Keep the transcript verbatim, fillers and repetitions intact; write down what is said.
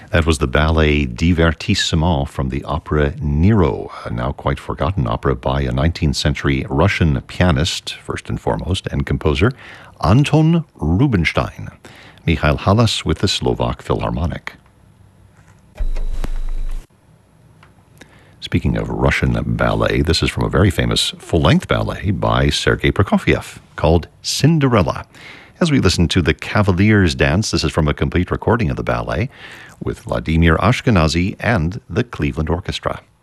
That was the ballet Divertissement from the opera Nero, a now quite forgotten opera by a nineteenth century Russian pianist, first and foremost, and composer, Anton Rubinstein. Michael Halas with the Slovak Philharmonic. Speaking of Russian ballet, this is from a very famous full-length ballet by Sergei Prokofiev called Cinderella. As we listen to the Cavaliers Dance, this is from a complete recording of the ballet with Vladimir Ashkenazy and the Cleveland Orchestra.